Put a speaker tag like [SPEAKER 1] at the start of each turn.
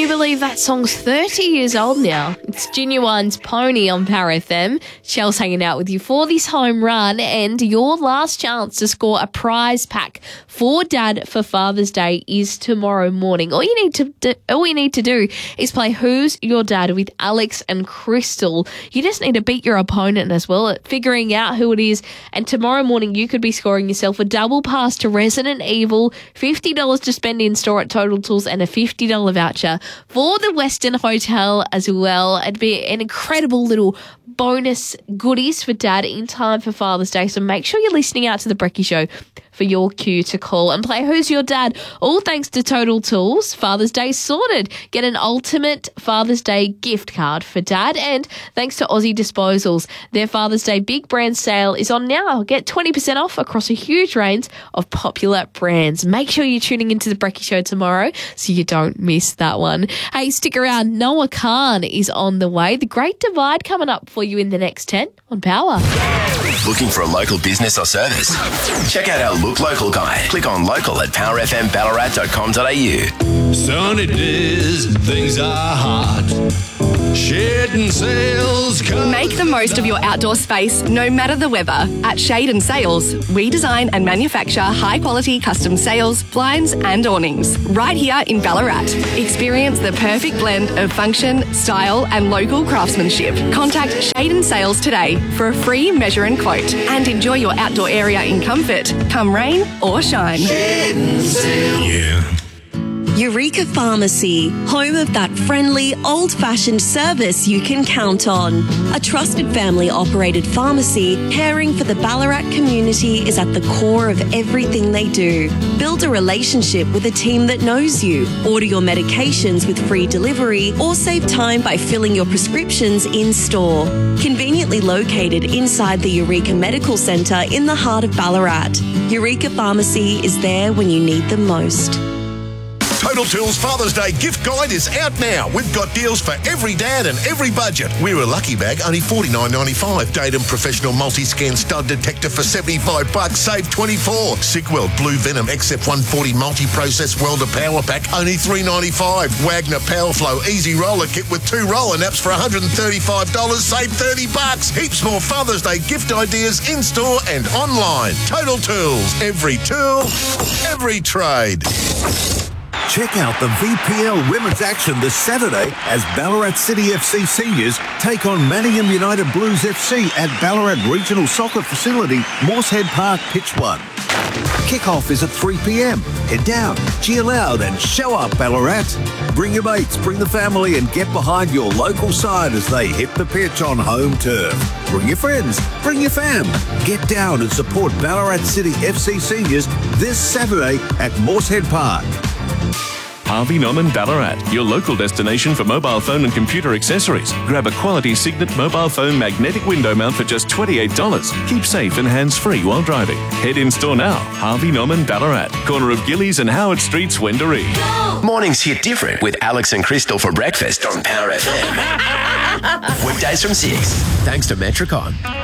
[SPEAKER 1] you believe that song's 30 years old now? It's Genuine's Pony on Power FM. Shell's hanging out with you for this home run and your last chance to score a prize pack for Dad for Father's Day is tomorrow morning. All you need to do is play Who's Your Dad with Alex and Crystal. You just need to beat your opponent as well at figuring out who it is. And tomorrow morning you could be scoring yourself a double pass to Resident Evil, $50 to spend in store at Total Tools, and a $50 voucher for the Western Hotel as well. It'd be an incredible little bonus goodies for Dad in time for Father's Day. So make sure you're listening out to the Brekkie Show for your cue to call and play Who's Your Dad? All thanks to Total Tools. Father's Day sorted. Get an ultimate Father's Day gift card for Dad. And thanks to Aussie Disposals, their Father's Day big brand sale is on now. Get 20% off across a huge range of popular brands. Make sure you're tuning into the Brekkie Show tomorrow so you don't miss that one. Hey, stick around. Noah Khan is on the way. The Great Divide coming up for you in the next 10 on Power.
[SPEAKER 2] Looking for a local business or service? Check out our Look Local guide. Click on local at powerfmballarat.com.au.
[SPEAKER 3] Sunny days, things are hot. Shade and Sails.
[SPEAKER 4] Make the most of your outdoor space, no matter the weather. At Shade and Sails, we design and manufacture high-quality custom sails, blinds and awnings. Right here in Ballarat. Experience the perfect blend of function, style and local craftsmanship. Contact Shade and Sails today for a free measure and quote. And enjoy your outdoor area in comfort, come rain or shine.
[SPEAKER 3] Shade and Sails. Yeah.
[SPEAKER 5] Eureka Pharmacy, home of that friendly, old-fashioned service you can count on. A trusted family-operated pharmacy caring for the Ballarat community is at the core of everything they do. Build a relationship with a team that knows you. Order your medications with free delivery or save time by filling your prescriptions in-store. Conveniently located inside the Eureka Medical Centre in the heart of Ballarat. Eureka Pharmacy is there when you need them most.
[SPEAKER 6] Total Tools Father's Day gift guide is out now. We've got deals for every dad and every budget. We're a lucky bag, only $49.95. Datum Professional Multi-Scan Stud Detector for $75, save $24. Sickweld Blue Venom XF140 Multi-Process Welder Power Pack, only $3.95. Wagner Powerflow Easy Roller Kit with 2 roller naps for $135, save $30. Heaps more Father's Day gift ideas in-store and online. Total Tools, every tool, every trade.
[SPEAKER 7] Check out the VPL Women's Action this Saturday as Ballarat City FC seniors take on Manningham United Blues FC at Ballarat Regional Soccer Facility, Moosehead Park, Pitch 1. Kick-off is at 3 p.m. Head down, cheer loud and show up, Ballarat. Bring your mates, bring the family and get behind your local side as they hit the pitch on home turf. Bring your friends, bring your fam. Get down and support Ballarat City FC seniors this Saturday at Moosehead Park.
[SPEAKER 8] Harvey Norman Ballarat, your local destination for mobile phone and computer accessories. Grab a quality Signet mobile phone magnetic window mount for just $28. Keep safe and hands-free while driving. Head in store now. Harvey Norman Ballarat, corner of Gillies and Howard Streets, Wendouree.
[SPEAKER 2] Mornings hit different with Alex and Crystal for breakfast on Power FM. Weekdays from 6. Thanks to Metricon.